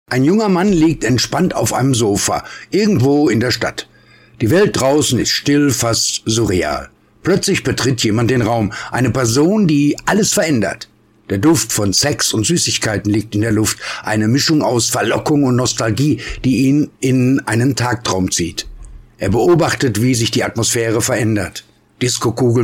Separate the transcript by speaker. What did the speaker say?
Speaker 1: Ein junger Mann liegt entspannt auf einem Sofa, irgendwo in der Stadt. Die Welt draußen ist still, fast surreal. Plötzlich betritt jemand den Raum, eine Person, die alles verändert. Der Duft von Sex und Süßigkeiten liegt in der Luft, eine Mischung aus Verlockung und Nostalgie, die ihn in einen Tagtraum zieht. Er beobachtet, wie sich die Atmosphäre verändert. Diskokugeln